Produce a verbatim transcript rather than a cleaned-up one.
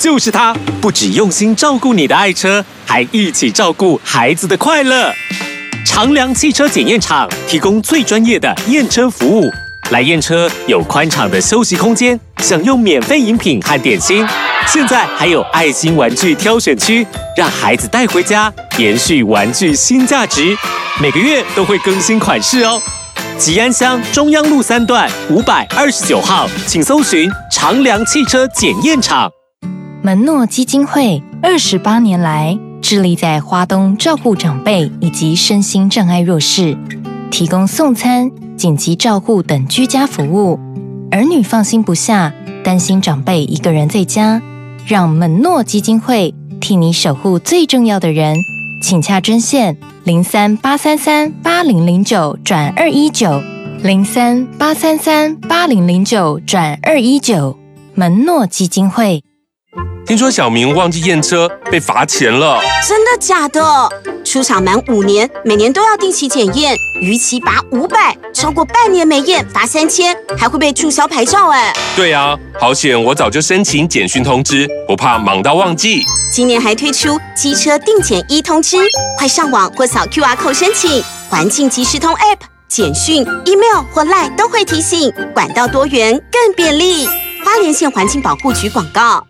就是它，不只用心照顾你的爱车，还一起照顾孩子的快乐。长良汽车检验厂提供最专业的验车服务，来验车有宽敞的休息空间，享用免费饮品和点心。现在还有爱心玩具挑选区，让孩子带回家，延续玩具新价值。每个月都会更新款式哦。吉安乡中央路三段五百二十九号，请搜寻长良汽车检验厂。 门诺基金会二十八年来，致力在花东照顾长辈以及身心障碍弱势，提供送餐、紧急照护等居家服务。儿女放心不下，担心长辈一个人在家，让门诺基金会替你守护最重要的人。请洽专线零三八三三八零零九转二一九零三八三三八零零九转二一九门诺基金会。 听说小明忘记验车被罚钱了， 真的假的？出厂满五年，每年都要定期检验，逾期罚五百，超过半年没验罚三千，还会被注销牌照哎。 对啊，好险我早就申请简讯通知，不怕忙到忘记。 今年还推出机车定检一通知，快上网或扫 Q R code 申请，环境即时通 App、简讯、email 或 LINE 都会提醒，管道多元更便利。花莲县环境保护局广告。